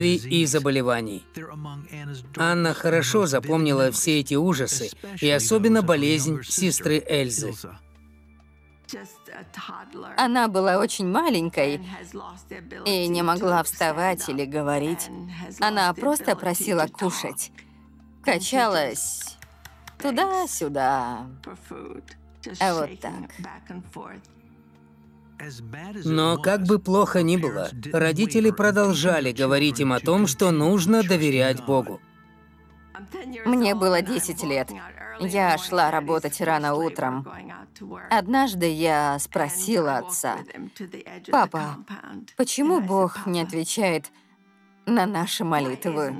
и заболеваний. Анна хорошо запомнила все эти ужасы, и особенно болезнь сестры Эльзы. Она была очень маленькой и не могла встать или говорить. Она просто просила кушать. Качалась туда-сюда. Вот так. Но как бы плохо ни было, родители продолжали говорить им о том, что нужно доверять Богу. Мне было 10 лет. Я шла работать рано утром. Однажды я спросила отца: «Папа, почему Бог не отвечает на наши молитвы?»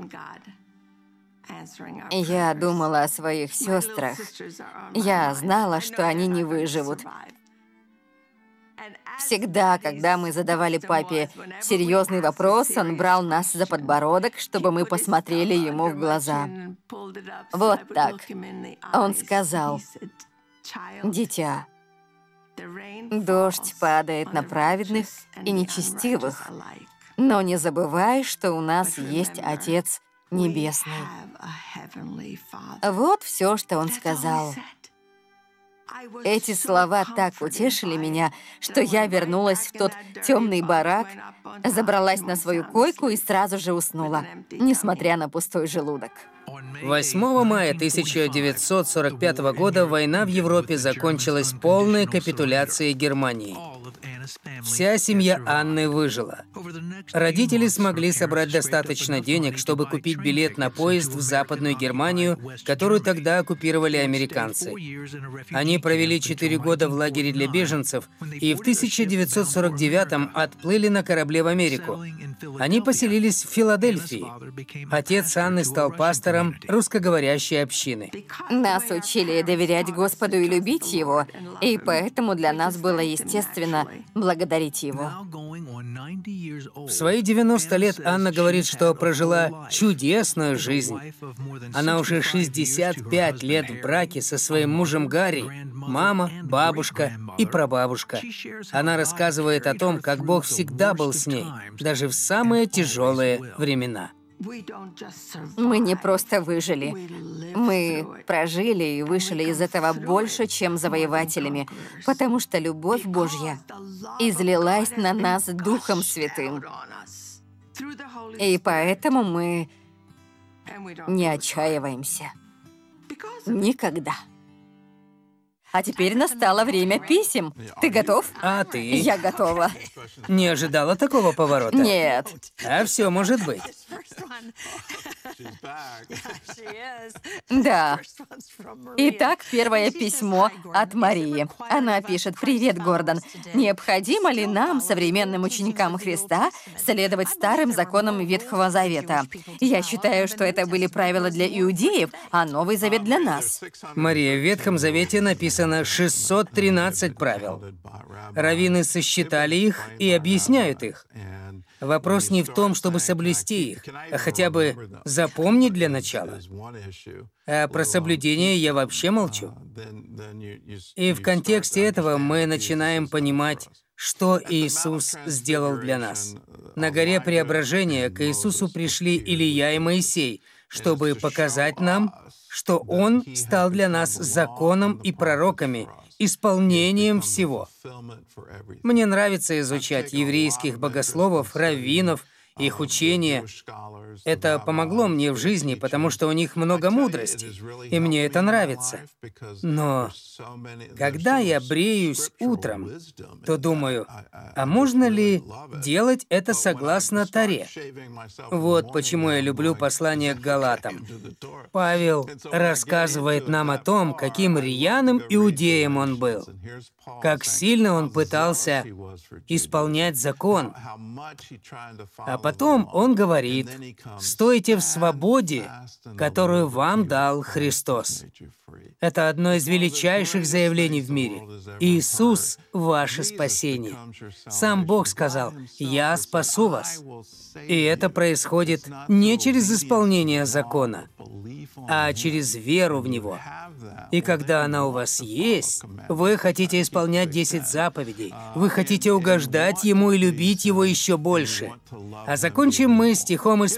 Я думала о своих сестрах. Я знала, что они не выживут. Всегда, когда мы задавали папе серьезный вопрос, он брал нас за подбородок, чтобы мы посмотрели ему в глаза. Вот так. Он сказал: «Дитя, дождь падает на праведных и нечестивых, но не забывай, что у нас есть Отец Небесный». Вот все, что он сказал. Эти слова так утешили меня, что я вернулась в тот темный барак, забралась на свою койку и сразу же уснула, несмотря на пустой желудок. 8 мая 1945 года война в Европе закончилась полной капитуляцией Германии. Вся семья Анны выжила. Родители смогли собрать достаточно денег, чтобы купить билет на поезд в Западную Германию, которую тогда оккупировали американцы. Они провели 4 года в лагере для беженцев и в 1949-м отплыли на корабле в Америку. Они поселились в Филадельфии. Отец Анны стал пастором русскоговорящей общины. Нас учили доверять Господу и любить Его, и поэтому для нас было естественно благодарить Его. В свои 90 лет Анна говорит, что прожила чудесную жизнь. Она уже 65 лет в браке со своим мужем Гарри, мама, бабушка и прабабушка. Она рассказывает о том, как Бог всегда был с ней, даже в самые тяжелые времена. Мы не просто выжили. Мы прожили и вышли из этого больше, чем завоевателями, потому что любовь Божья излилась на нас Духом Святым. И поэтому мы не отчаиваемся. Никогда. А теперь настало время писем. Ты готов? А ты? Я готова. Не ожидала такого поворота? Нет. А все может быть. Да. Итак, первое письмо от Марии. Она пишет: «Привет, Гордон. Необходимо ли нам, современным ученикам Христа, следовать старым законам Ветхого Завета? Я считаю, что это были правила для иудеев, а Новый Завет для нас». Мария, в Ветхом Завете написано 613 правил. Раввины сосчитали их и объясняют их. Вопрос не в том, чтобы соблюсти их, а хотя бы запомнить для начала. А про соблюдение я вообще молчу. И в контексте этого мы начинаем понимать, что Иисус сделал для нас. На горе Преображения к Иисусу пришли Илия и Моисей, чтобы показать нам, что Он стал для нас законом и пророками, исполнением всего. Мне нравится изучать еврейских богословов, раввинов, их учения. Это помогло мне в жизни, потому что у них много мудрости, и мне это нравится. Но когда я бреюсь утром, то думаю, а можно ли делать это согласно Торе? Вот почему я люблю послание к Галатам. Павел рассказывает нам о том, каким рьяным иудеем он был, как сильно он пытался исполнять закон. А потом он говорит: «Стойте в свободе, которую вам дал Христос». Это одно из величайших заявлений в мире. Иисус — ваше спасение. Сам Бог сказал: «Я спасу вас». И это происходит не через исполнение закона, а через веру в Него. И когда она у вас есть, вы хотите исполнять 10 заповедей, вы хотите угождать Ему и любить Его еще больше. А закончим мы стихом из